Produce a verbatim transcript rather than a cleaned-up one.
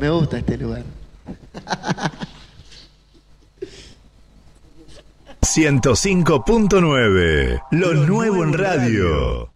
me gusta este lugar. ciento cinco punto nueve, lo nuevo en radio.